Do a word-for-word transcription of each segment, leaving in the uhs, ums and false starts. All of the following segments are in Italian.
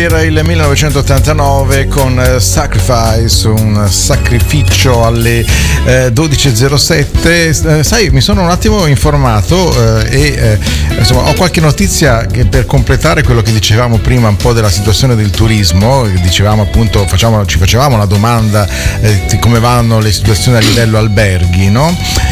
era il millenovecentottantanove con Sacrifice, un sacrificio alle eh, dodici e zero sette. Eh, sai, mi sono un attimo informato eh, e eh, insomma ho qualche notizia che per completare quello che dicevamo prima un po' della situazione del turismo. Dicevamo appunto, facciamo, ci facevamo una domanda eh, di come vanno le situazioni a livello alberghi, no?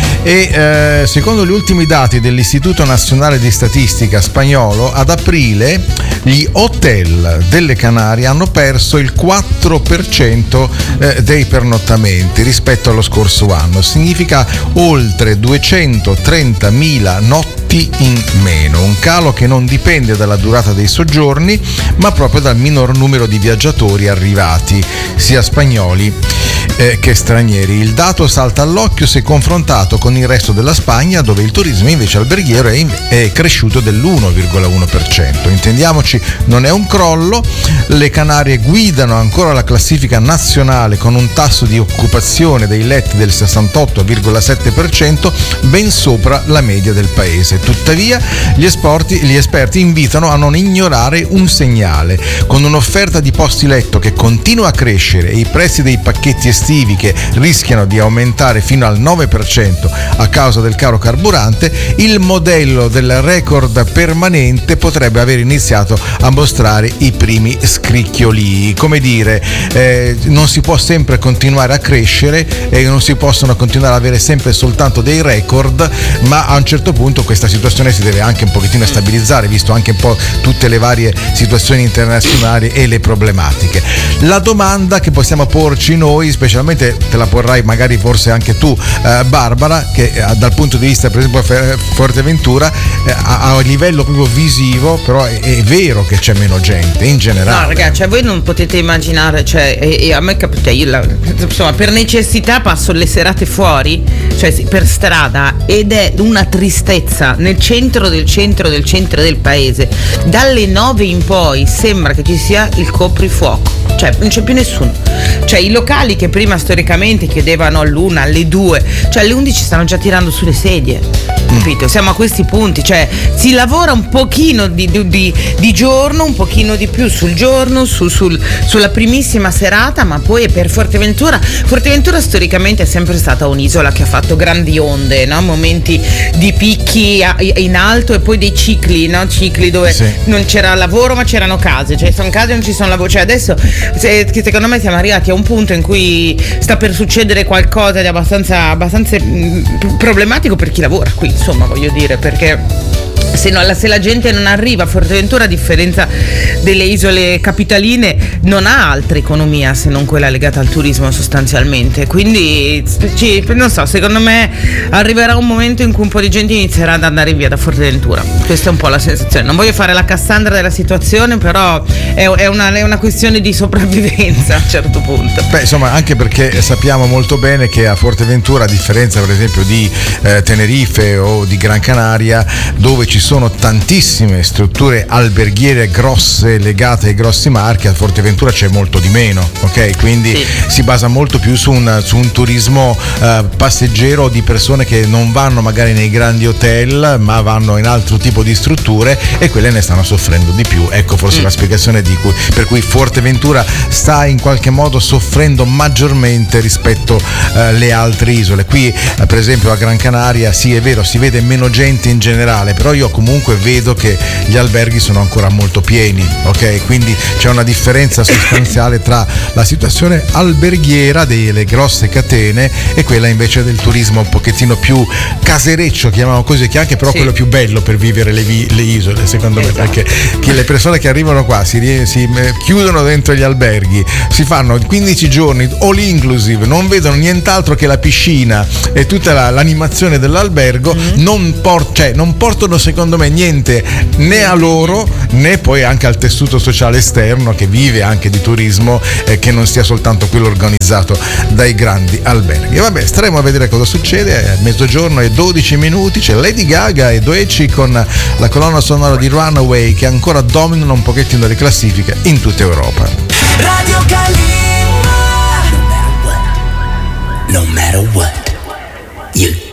E eh, secondo gli ultimi dati dell'Istituto Nazionale di Statistica spagnolo, ad aprile gli hotel delle Canarie hanno perso il quattro per cento eh, dei pernottamenti rispetto allo scorso anno. Significa oltre duecentotrentamila notti in meno, un calo che non dipende dalla durata dei soggiorni ma proprio dal minor numero di viaggiatori arrivati, sia spagnoli eh, che stranieri. Il dato salta all'occhio se confrontato con il resto della Spagna, dove il turismo invece alberghiero è, in, è cresciuto dell'uno virgola uno per cento. Intendiamoci, non è un crollo. Le Canarie guidano ancora la classifica nazionale con un tasso di occupazione dei letti del sessantotto virgola sette per cento, ben sopra la media del paese. Tuttavia gli, esporti, gli esperti invitano a non ignorare un segnale: con un'offerta di posti letto che continua a crescere e i prezzi dei pacchetti estivi che rischiano di aumentare fino al nove per cento a causa del caro carburante, il modello del record permanente potrebbe aver iniziato a mostrare i primi scricchioli. Come dire, eh, non si può sempre continuare a crescere e non si possono continuare ad avere sempre soltanto dei record, ma a un certo punto questa situazione si deve anche un pochettino stabilizzare, visto anche un po' tutte le varie situazioni internazionali e le problematiche. La domanda che possiamo porci noi, specialmente te la porrai magari forse anche tu eh, Barbara, che eh, dal punto di vista per esempio Fuerteventura eh, a, a livello proprio visivo, però è, è vero che c'è meno gente in generale. No ragazzi, cioè, voi non potete immaginare, cioè, e, e a me capita, io la, insomma per necessità passo le serate fuori, cioè per strada, ed è una tristezza nel centro del centro del centro del paese. Dalle nove in poi sembra che ci sia il coprifuoco, cioè non c'è più nessuno, cioè i locali che prima storicamente chiedevano all'una, alle due, cioè alle undici stanno già tirando sulle sedie, capito? Siamo a questi punti, cioè si lavora un pochino di, di, di giorno, un pochino di più sul giorno, su, sul, sulla primissima serata, ma poi per Fuerteventura Fuerteventura storicamente è sempre stata un'isola che ha fatto grandi onde, no? Momenti di picchi a, in alto e poi dei cicli, no? Cicli dove sì. non c'era lavoro ma c'erano case, cioè sono case e non ci sono lavoro, cioè adesso se, secondo me siamo arrivati a un punto in cui sta per succedere qualcosa di abbastanza, abbastanza mh, problematico per chi lavora qui, insomma, voglio dire, perché se, no, se la gente non arriva a Fuerteventura, a differenza delle isole capitaline, non ha altra economia se non quella legata al turismo sostanzialmente, quindi ci, non so, secondo me arriverà un momento in cui un po' di gente inizierà ad andare via da Fuerteventura. Questa è un po' la sensazione, non voglio fare la Cassandra della situazione, però è, è, una, è una questione di sopravvivenza a un certo punto. Beh, insomma, anche perché sappiamo molto bene che a Fuerteventura, a differenza per esempio di eh, Tenerife o di Gran Canaria, dove ci sono tantissime strutture alberghiere grosse legate ai grossi marchi, a Fuerteventura c'è molto di meno, ok? Quindi sì. si basa molto più su un, su un turismo uh, passeggero, di persone che non vanno magari nei grandi hotel ma vanno in altro tipo di strutture, e quelle ne stanno soffrendo di più. Ecco forse mm. la spiegazione di cui, per cui Fuerteventura sta in qualche modo soffrendo maggiormente rispetto alle uh, altre isole. Qui uh, per esempio a Gran Canaria sì, è vero, si vede meno gente in generale, però io comunque vedo che gli alberghi sono ancora molto pieni, ok? Quindi c'è una differenza sostanziale tra la situazione alberghiera delle grosse catene e quella invece del turismo un pochettino più casereccio, chiamiamo così, che è anche però sì. quello più bello per vivere le, vi- le isole, secondo esatto. me, perché che le persone che arrivano qua si, si chiudono dentro gli alberghi, si fanno quindici giorni all inclusive, non vedono nient'altro che la piscina e tutta la, l'animazione dell'albergo, mm-hmm. non, por- cioè, non portano secondo me niente né a loro né poi anche al tessuto sociale esterno che vive anche di turismo, eh, che non sia soltanto quello organizzato dai grandi alberghi. E vabbè, staremo a vedere cosa succede. A mezzogiorno e dodici minuti c'è Lady Gaga e Doechii con la colonna sonora di Runaway, che ancora dominano un pochettino le classifiche in tutta Europa. Radio Kalimba. No matter what, you